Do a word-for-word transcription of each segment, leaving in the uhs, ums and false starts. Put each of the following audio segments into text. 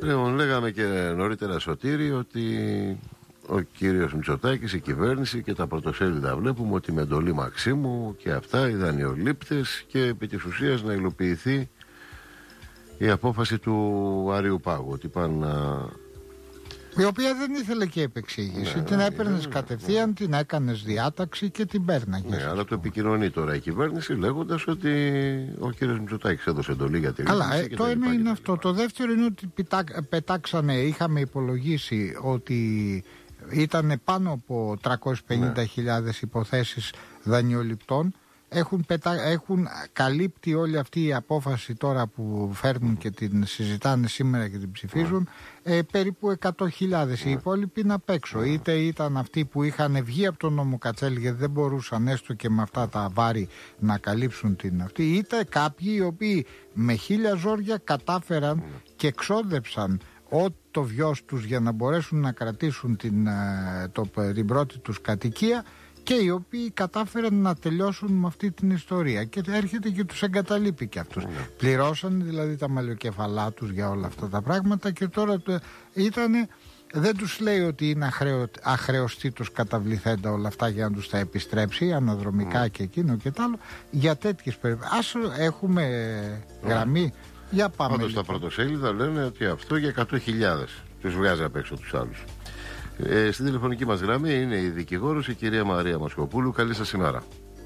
Λοιπόν, λέγαμε και νωρίτερα, Σωτήρη, ότι ο κύριος Μητσοτάκης, η κυβέρνηση και τα πρωτοσέλιδα βλέπουμε ότι με εντολή Μαξίμου και αυτά οι δανειολήπτες και επί της ουσίας να υλοποιηθεί η απόφαση του Αριού Πάγου, ότι πάνε να... Η οποία δεν ήθελε και επεξήγηση. Ναι, την έπαιρνες ναι, κατευθείαν, ναι. την έκανες διάταξη και την πέρναγες. Ναι, αλλά το επικοινωνεί τώρα η κυβέρνηση λέγοντας ότι ο κύριος Μητσοτάκης έδωσε εντολή για τη ρύθμιση. Καλά, ε, το ένα είναι αυτό. Το δεύτερο είναι ότι πετάξανε, είχαμε υπολογίσει ότι ήταν πάνω από τριακόσιες πενήντα χιλιάδες ναι. υποθέσεις δανειοληπτών. Έχουν, πετα... έχουν καλύπτει όλη αυτή η απόφαση τώρα που φέρνουν και την συζητάνε σήμερα και την ψηφίζουν ε, περίπου εκατό χιλιάδες. Οι υπόλοιποι είναι απ' έξω. Είτε ήταν αυτοί που είχαν βγει από τον νόμο Κατσέλη γιατί δεν μπορούσαν έστω και με αυτά τα βάρη να καλύψουν την αυτή, είτε κάποιοι οι οποίοι με χίλια ζόρια κατάφεραν και εξόδεψαν ό, το βιός τους για να μπορέσουν να κρατήσουν την, το, την πρώτη τους κατοικία, και οι οποίοι κατάφεραν να τελειώσουν με αυτή την ιστορία και έρχεται και τους εγκαταλείπει και αυτούς. Mm. Πληρώσαν δηλαδή τα μαλλιοκεφαλά τους για όλα αυτά τα πράγματα και τώρα το, ήτανε, δεν τους λέει ότι είναι αχρέω, αχρεωστή τους καταβληθέντα όλα αυτά για να τους τα επιστρέψει αναδρομικά mm. και εκείνο και τ' άλλο, για τέτοιες περιπτώσεις. Ας έχουμε mm. γραμμή, για πάμε. Όντως τα πρωτοσέλιδα λένε ότι αυτό για εκατό χιλιάδες τους βγάζει απ' έξω τους άλλους. Ε, στην τηλεφωνική μας γραμμή είναι η δικηγόρος η κυρία Μαρία Μασκοπούλου. Καλή σας ημέρα.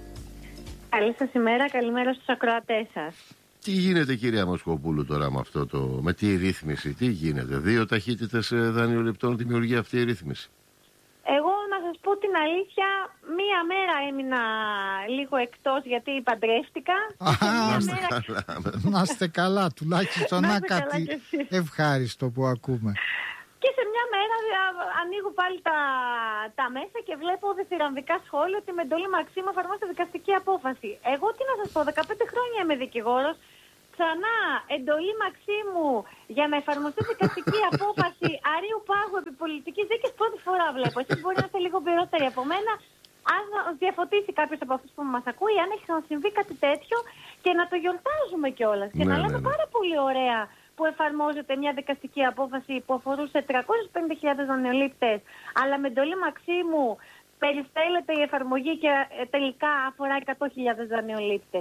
Καλή σας ημέρα, καλημέρα στους ακροατές σας. Τι γίνεται, κυρία Μασκοπούλου, τώρα με αυτό το, με τη ρύθμιση, τι γίνεται? Δύο ταχύτητες δανειοληπτών δημιουργεί αυτή η ρύθμιση? Εγώ να σας πω την αλήθεια, μία μέρα έμεινα λίγο εκτός γιατί παντρεύτηκα. Να είστε καλά. Να είστε καλά, τουλάχιστον να κάτι ευχάριστο που ακούμε. Και σε μια μέρα ανοίγω πάλι τα, τα μέσα και βλέπω διθυραμβικά σχόλια ότι με εντολή Μαξίμου εφαρμόζεται δικαστική απόφαση. Εγώ τι να σας πω, δεκαπέντε χρόνια είμαι δικηγόρος. Ξανά εντολή Μαξίμου για να εφαρμοστεί δικαστική απόφαση Αρίου Πάγου επί πολιτικής δίκης, πρώτη φορά βλέπω. Εσείς μπορεί να είστε λίγο πυρότεροι από μένα. Αν διαφωτίσει κάποιος από αυτούς που μας ακούει, αν έχει ξανασυμβεί κάτι τέτοιο, και να το γιορτάζουμε κιόλας. Και ναι, να λέμε ναι, ναι. πάρα πολύ ωραία που εφαρμόζεται μια δικαστική απόφαση που αφορούσε τριακόσιες πενήντα χιλιάδες δανειολήπτες, αλλά με εντολή Μαξίμου περιστέλλεται η εφαρμογή και τελικά αφορά εκατό χιλιάδες δανειολήπτες.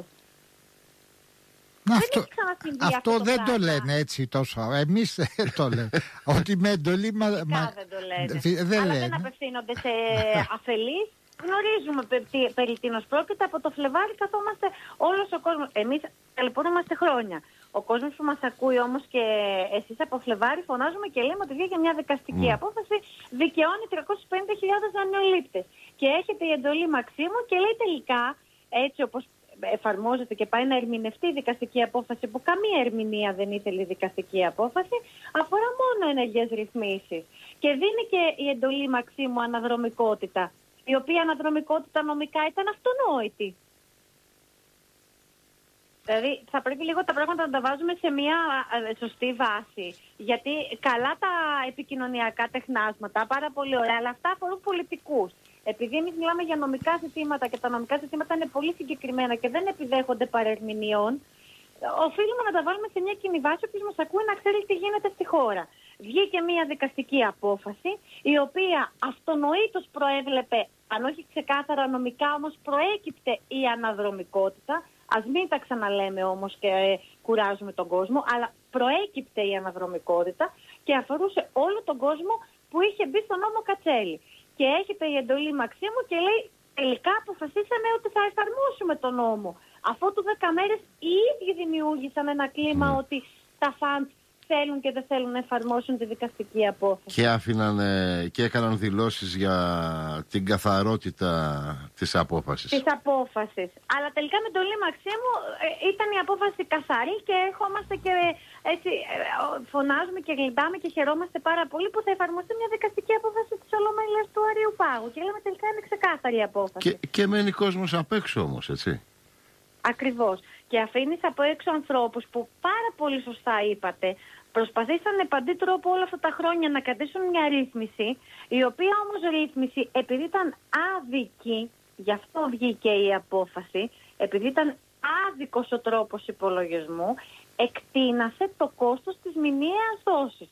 Αυτό, δεν, αυτό αυτό δεν το λένε έτσι τόσο. Εμείς δεν το λέμε. Ότι με εντολή μα, μα, δεν το λένε. Δεν αλλά λένε. δεν απευθύνονται σε αφελείς. Γνωρίζουμε περί, περί τίνος πρόκειται. Από το Φλεβάρι καθόμαστε όλος ο κόσμος. Εμείς ταλαιπωρούμαστε χρόνια. Ο κόσμος που μας ακούει όμως και εσείς από Φλεβάρι φωνάζουμε και λέμε ότι βγήκε μια δικαστική mm. απόφαση, δικαιώνει τριακόσιες πενήντα χιλιάδες δανειολήπτες. Και έχετε η εντολή Μαξίμου και λέει τελικά, έτσι όπως εφαρμόζεται και πάει να ερμηνευτεί η δικαστική απόφαση, που καμία ερμηνεία δεν ήθελε η δικαστική απόφαση, αφορά μόνο ενεργές ρυθμίσεις. Και δίνει και η εντολή Μαξίμου αναδρομικότητα, η οποία αναδρομικότητα νομικά ήταν αυτονόητη. Δηλαδή θα πρέπει λίγο τα πράγματα να τα βάζουμε σε μια σωστή βάση. Γιατί καλά τα επικοινωνιακά τεχνάσματα, πάρα πολύ ωραία, αλλά αυτά αφορούν πολιτικούς. Επειδή εμείς μιλάμε για νομικά ζητήματα και τα νομικά ζητήματα είναι πολύ συγκεκριμένα και δεν επιδέχονται παρερμηνιών, οφείλουμε να τα βάλουμε σε μια κοινή βάση, όποιος μας ακούει να ξέρει τι γίνεται στη χώρα. Βγήκε μια δικαστική απόφαση, η οποία αυτονοήτως προέβλεπε, αν όχι ξεκάθαρα νομικά, όμως προέκυπτε η αναδρομικότητα. Ας μην τα ξαναλέμε όμως και ε, κουράζουμε τον κόσμο, αλλά προέκυπτε η αναδρομικότητα και αφορούσε όλο τον κόσμο που είχε μπει στον νόμο Κατσέλη. Και έχετε η εντολή Μαξίμου και λέει τελικά αποφασίσαμε ότι θα εφαρμόσουμε τον νόμο. Αφότου δέκα μέρες οι ίδιοι δημιούργησαν ένα κλίμα mm. ότι τα φαντ θέλουν και δεν θέλουν να εφαρμόσουν τη δικαστική απόφαση. Και άφηναν ε, και έκαναν δηλώσεις για την καθαρότητα της απόφασης. Της απόφασης. Αλλά τελικά με εντολή Μαξίμου ε, ήταν η απόφαση καθαρή και ερχόμαστε και ε, έτσι ε, φωνάζουμε και γλυμπάμε και χαιρόμαστε πάρα πολύ που θα εφαρμοστεί μια δικαστική απόφαση της Ολομέλειας του Αριού Πάγου. Και λέμε τελικά είναι ξεκάθαρη η απόφαση. Και, και μένει κόσμος απ' έξω όμως, έτσι. Ακριβώς. Και αφήνεις από έξω ανθρώπους που πάρα πολύ σωστά είπατε, προσπαθήσανε παντή τρόπο όλα αυτά τα χρόνια να κρατήσουν μια ρύθμιση, η οποία όμως ρύθμιση, επειδή ήταν άδικη, γι' αυτό βγήκε η απόφαση, επειδή ήταν άδικος ο τρόπος υπολογισμού, εκτείνασε το κόστος της μηνιαίας δόσης.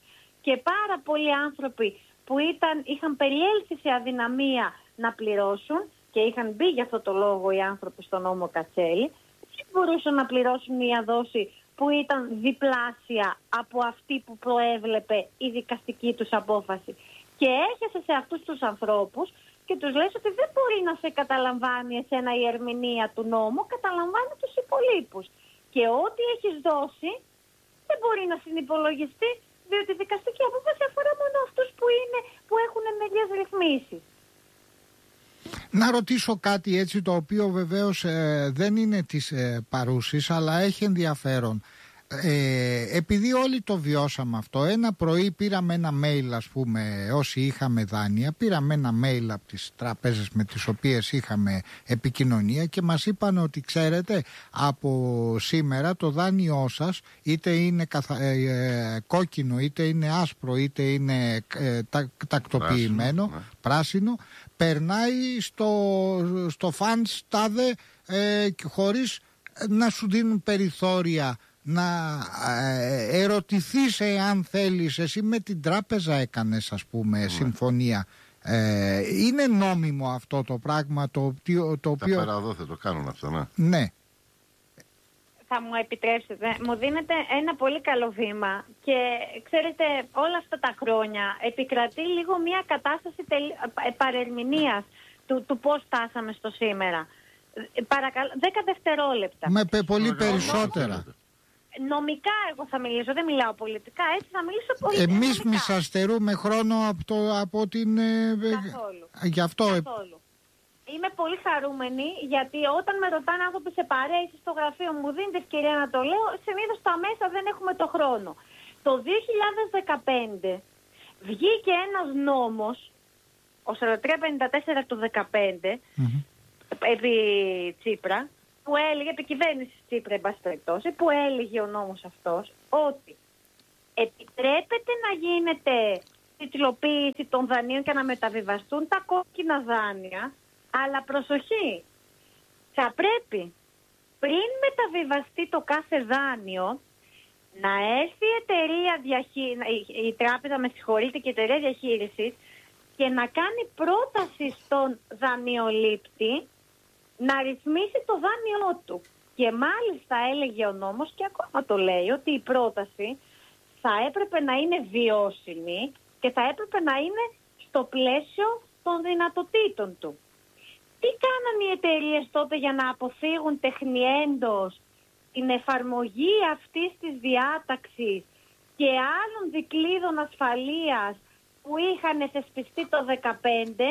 και πάρα πολλοί άνθρωποι που ήταν, είχαν περιέλθει σε αδυναμία να πληρώσουν και είχαν μπει για αυτό το λόγο οι άνθρωποι στον νόμο Κατσέλη, δεν μπορούσαν να πληρώσουν μια δόση που ήταν διπλάσια από αυτή που προέβλεπε η δικαστική τους απόφαση. Και έρχεσαι σε αυτούς τους ανθρώπους και τους λες ότι δεν μπορεί να σε καταλαμβάνει εσένα η ερμηνεία του νόμου, καταλαμβάνει τους υπολείπους. Και ό,τι έχεις δώσει δεν μπορεί να συνυπολογιστεί, διότι η δικαστική απόφαση αφορά μόνο αυτούς που, είναι, που έχουν ενεργές ρυθμίσεις. Να ρωτήσω κάτι έτσι, το οποίο βεβαίως ε, δεν είναι της ε, παρούσης, αλλά έχει ενδιαφέρον. Ε, επειδή όλοι το βιώσαμε αυτό, ένα πρωί πήραμε ένα mail, ας πούμε, όσοι είχαμε δάνεια, πήραμε ένα mail από τις τράπεζες με τις οποίες είχαμε επικοινωνία και μας είπαν ότι, ξέρετε, από σήμερα το δάνειό σας είτε είναι καθα... ε, ε, κόκκινο, είτε είναι άσπρο, είτε είναι ε, τα... τακτοποιημένο, πράσινο, ναι. πράσινο, περνάει στο, στο funds τάδε ε, χωρίς να σου δίνουν περιθώρια να ε, ερωτηθείς εάν θέλεις. Εσύ με την τράπεζα έκανες, ας πούμε, mm. συμφωνία. Ε, είναι νόμιμο αυτό το πράγμα το, το οποίο... Τα παραδόθε το κάνουν αυτό, ναι. Ναι. Θα μου επιτρέψετε, μου δίνετε ένα πολύ καλό βήμα και ξέρετε, όλα αυτά τα χρόνια επικρατεί λίγο μια κατάσταση τελ... παρερμηνίας του, του πώς φτάσαμε στο σήμερα. Παρακαλώ, δέκα δευτερόλεπτα. Με πε, πολύ περισσότερα. Νομικά εγώ θα μιλήσω, δεν μιλάω πολιτικά, έτσι θα μιλήσω πολιτικά. Εμείς μισαστερούμε χρόνο από, το, από την... Καθόλου. Γι' αυτό... Καθόλου. Είμαι πολύ χαρούμενη γιατί όταν με ρωτάνε άνθρωποι σε παρέα στο γραφείο μου, δίνετε ευκαιρία να το λέω, συνήθως στα μέσα δεν έχουμε το χρόνο. Το δύο χιλιάδες δεκαπέντε βγήκε ένας νόμος, ο σαράντα τρία πενήντα τέσσερα του δεκαπέντε, mm-hmm. επί Τσίπρα, που έλεγε, επί κυβέρνηση Τσίπρα, εν πάση περιπτώσει, που έλεγε ο νόμος αυτός ότι επιτρέπεται να γίνεται τιτλοποίηση των δανείων και να μεταβιβαστούν τα κόκκινα δάνεια, αλλά προσοχή, θα πρέπει πριν μεταβιβαστεί το κάθε δάνειο να έρθει η εταιρεία διαχείρισης, η, η τράπεζα με συγχωρείτε και η εταιρεία διαχείρισης και να κάνει πρόταση στον δανειολήπτη να ρυθμίσει το δάνειό του. Και μάλιστα έλεγε ο νόμος και ακόμα το λέει ότι η πρόταση θα έπρεπε να είναι βιώσιμη και θα έπρεπε να είναι στο πλαίσιο των δυνατοτήτων του. Τι κάναν οι εταιρείες τότε για να αποφύγουν τεχνιέντος την εφαρμογή αυτής της διάταξης και άλλων δικλείδων ασφαλείας που είχαν θεσπιστεί το δεκαπέντε?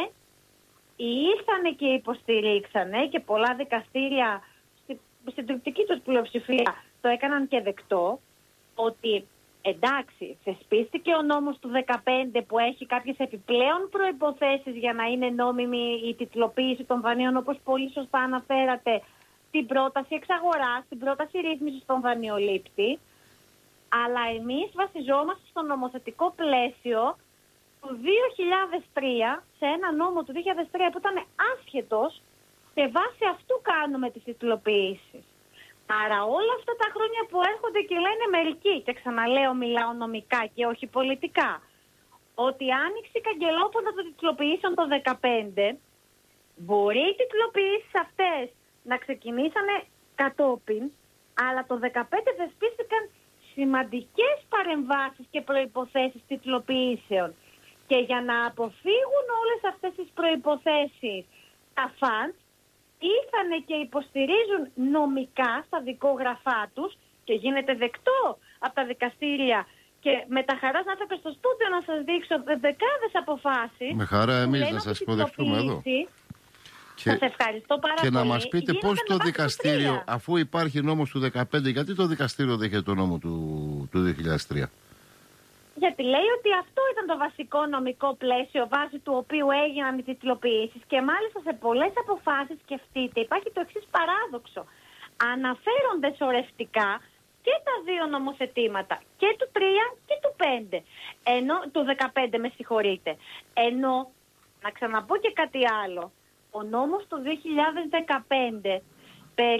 Ήρθανε και υποστηρίξανε και πολλά δικαστήρια στη, στην τριπτική τους πλειοψηφία το έκαναν και δεκτό ότι εντάξει, θεσπίστηκε ο νόμος του δεκαπέντε που έχει κάποιες επιπλέον προϋποθέσεις για να είναι νόμιμη η τιτλοποίηση των δανείων, όπως πολύ σωστά αναφέρατε, την πρόταση εξαγοράς, την πρόταση ρύθμισης των δανειολήπτη, αλλά εμείς βασιζόμαστε στο νομοθετικό πλαίσιο του δύο χιλιάδες τρία, σε ένα νόμο του δύο χιλιάδες τρία που ήταν άσχετος, σε βάση αυτού κάνουμε τις τιτλοποιήσεις. Άρα όλα αυτά τα χρόνια που έρχονται και λένε μερικοί, και ξαναλέω μιλάω νομικά και όχι πολιτικά, ότι άνοιξε η καγκελόπορτα των τιτλοποιήσεων το δεκαπέντε, μπορεί οι τιτλοποιήσεις αυτές να ξεκινήσανε κατόπιν, αλλά το δεκαπέντε θεσπίστηκαν σημαντικές παρεμβάσεις και προϋποθέσεις τιτλοποιήσεων. Και για να αποφύγουν όλες αυτές τις προϋποθέσεις, τα φαντ ήρθανε και υποστηρίζουν νομικά στα δικόγραφά τους και γίνεται δεκτό από τα δικαστήρια. Και με τα χαράς να έρθω στο στούντιο να σας δείξω δεκάδες αποφάσεις. Με χαρά εμείς να σας υποδεχτούμε εδώ. Και, σας ευχαριστώ πάρα και πολύ. να μας πείτε πώς το δικαστήριο, αφού υπάρχει νόμος του δεκαπέντε, γιατί το δικαστήριο δέχεται το νόμο του, του δύο χιλιάδες τρία? Γιατί λέει ότι αυτό ήταν το βασικό νομικό πλαίσιο βάσει του οποίου έγιναν οι τιτλοποιήσεις και μάλιστα σε πολλές αποφάσεις, σκεφτείτε, υπάρχει το εξής παράδοξο. Αναφέρονται σωρευτικά και τα δύο νομοθετήματα, και του τρία και του πέντε, ενώ, του δεκαπέντε με συγχωρείτε. Ενώ, να ξαναπώ και κάτι άλλο, ο νόμος του δύο χιλιάδες δεκαπέντε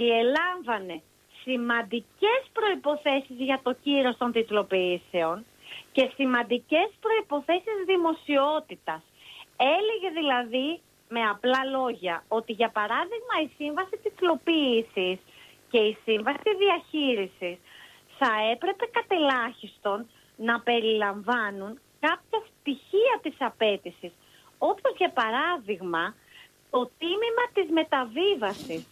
περιελάμβανε σημαντικές προϋποθέσεις για το κύρος των τιτλοποιήσεων, και σημαντικές προϋποθέσεις δημοσιότητας. Έλεγε δηλαδή με απλά λόγια ότι για παράδειγμα η σύμβαση τιτλοποίησης και η σύμβαση διαχείρισης θα έπρεπε κατελάχιστον να περιλαμβάνουν κάποια στοιχεία της απέτησης, όπως για παράδειγμα το τίμημα της μεταβίβασης.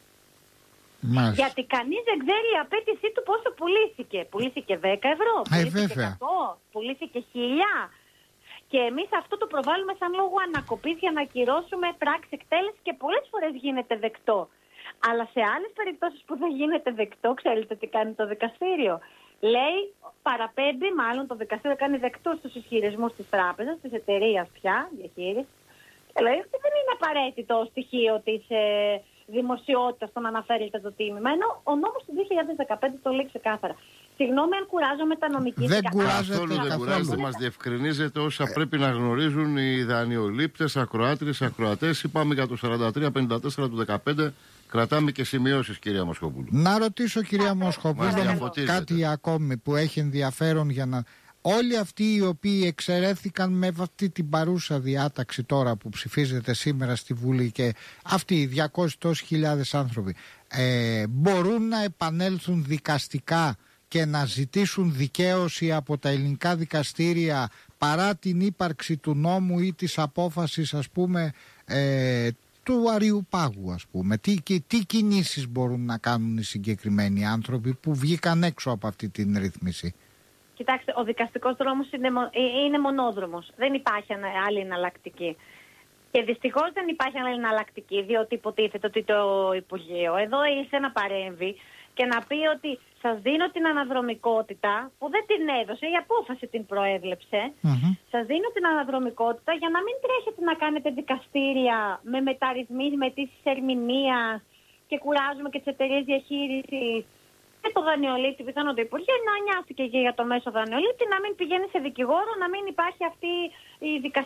Μάλιστα. Γιατί κανείς δεν ξέρει η απέτησή του πόσο πουλήθηκε. Πουλήθηκε δέκα ευρώ, πουλήθηκε εκατό, πουλήθηκε χίλια. Και εμείς αυτό το προβάλλουμε σαν λόγο ανακοπής για να ακυρώσουμε πράξη εκτέλεση και πολλές φορές γίνεται δεκτό. Αλλά σε άλλες περιπτώσεις που δεν γίνεται δεκτό, ξέρετε τι κάνει το δικαστήριο. Λέει, παραπέμπει, μάλλον το δικαστήριο κάνει δεκτό στους ισχυρισμούς της τράπεζας, της εταιρείας πια, διαχείριση. Και λέει ότι δεν είναι απαραίτητο στοιχείο της ε, δημοσιότητας το να αναφέρεται το τίμημα. Ενώ ο νόμος του δύο χιλιάδες δεκαπέντε το λέει ξεκάθαρα. Συγγνώμη αν κουράζομαι τα νομική. Δεν κουράζεται καθόλου. Δεν κουράζεται, μας διευκρινίζεται όσα ε... πρέπει να γνωρίζουν οι δανειολήπτες, ακροάτριες, ακροατές. Είπαμε για το σαράντα τρία πενήντα τέσσερα του δεκαπέντε. Κρατάμε και σημειώσεις, κυρία Μοσχοπούλου. Να ρωτήσω, κυρία Μοσχοπούλου, κάτι ακόμη που έχει ενδιαφέρον για να... Όλοι αυτοί οι οποίοι εξαιρέθηκαν με αυτή την παρούσα διάταξη τώρα που ψηφίζεται σήμερα στη Βουλή και αυτοί οι διακόσιες χιλιάδες άνθρωποι ε, μπορούν να επανέλθουν δικαστικά και να ζητήσουν δικαίωση από τα ελληνικά δικαστήρια παρά την ύπαρξη του νόμου ή της απόφασης, ας πούμε, ε, του Αριουπάγου, ας πούμε. Τι, τι, τι κινήσεις μπορούν να κάνουν οι συγκεκριμένοι άνθρωποι που βγήκαν έξω από αυτή την ρύθμιση? Κοιτάξτε, ο δικαστικός δρόμος είναι, είναι μονόδρομος. Δεν υπάρχει άλλη εναλλακτική. Και δυστυχώς δεν υπάρχει άλλη εναλλακτική, διότι υποτίθεται ότι το Υπουργείο εδώ ήρθε να παρέμβει και να πει ότι σας δίνω την αναδρομικότητα, που δεν την έδωσε, η απόφαση την προέβλεψε. Mm-hmm. Σας δίνω την αναδρομικότητα για να μην τρέχετε να κάνετε δικαστήρια με μεταρρυθμίσεις, με τις ερμηνείας και κουράζουμε και τις εταιρείες διαχείρισης. Και το δανειολήπτη, πιθανόν το Υπουργείο, να νοιάστηκε και για το μέσο δανειολήπτη, να μην πηγαίνει σε δικηγόρο, να μην υπάρχει αυτή η δικαστική